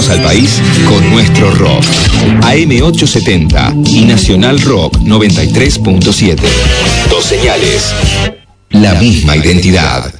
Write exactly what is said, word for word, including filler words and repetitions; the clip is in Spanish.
Llegamos al país con nuestro rock. A M ochocientos setenta y Nacional Rock noventa y tres punto siete. Dos señales. La misma identidad.